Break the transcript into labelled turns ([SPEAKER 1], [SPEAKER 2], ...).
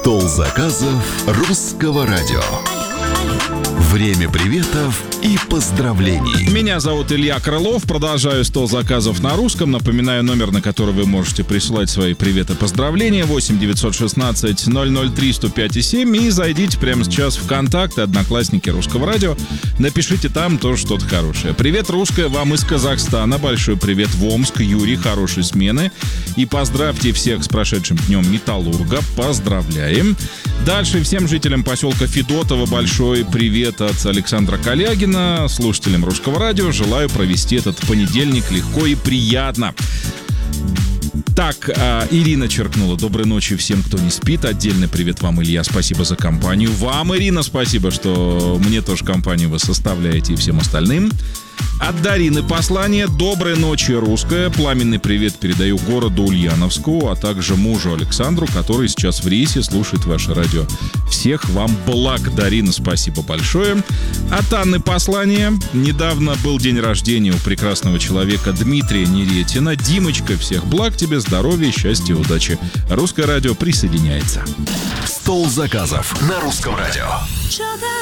[SPEAKER 1] Стол заказов русского радио. Время приветов и поздравлений.
[SPEAKER 2] Меня зовут Илья Крылов. Продолжаю стол заказов на русском. Напоминаю, номер, на который вы можете присылать свои приветы и поздравления: 8 916 003 105 7. И зайдите прямо сейчас в ВКонтакте, Одноклассники Русского радио. Напишите там тоже что-то хорошее. Привет, русское, вам из Казахстана. Большой привет в Омск. Юрий, хорошей смены. И поздравьте всех с прошедшим днем Металлурга. Поздравляем. Дальше всем жителям поселка Федотово большой привет от Александра Калягина. Слушателям Русского радио желаю провести этот понедельник легко и приятно. Так, Ирина черкнула: доброй ночи всем, кто не спит. Отдельный привет вам, Илья, спасибо за компанию. Вам, Ирина, спасибо, что мне тоже компанию вы составляете, и всем остальным. От Дарины послание: доброй ночи, русская. Пламенный привет передаю городу Ульяновску, а также мужу Александру, который сейчас в рейсе слушает ваше радио. Всех вам благ, Дарина, спасибо большое. От Анны послание: недавно был день рождения у прекрасного человека Дмитрия Неретина. Димочка, всех благ тебе, здоровья, счастья, удачи. Русское радио присоединяется.
[SPEAKER 1] Стол заказов на русском радио.